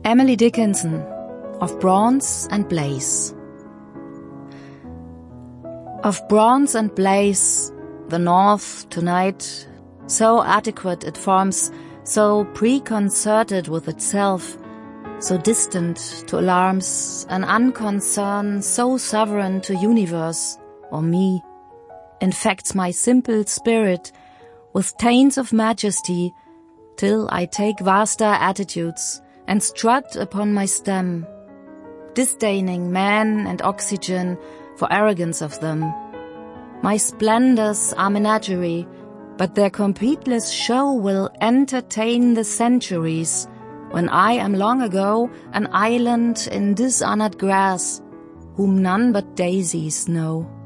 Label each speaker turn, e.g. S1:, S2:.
S1: Emily Dickinson, Of Bronze and Blaze. Of bronze and blaze, the north tonight, so adequate it forms, so preconcerted with itself, so distant to alarms, an unconcern so sovereign to universe or me, infects my simple spirit with taints of majesty, till I take vaster attitudes and strut upon my stem, disdaining man and oxygen for arrogance of them. My splendors are menagerie, but their completeless show will entertain the centuries, when I am long ago an island in dishonored grass, whom none but daisies know.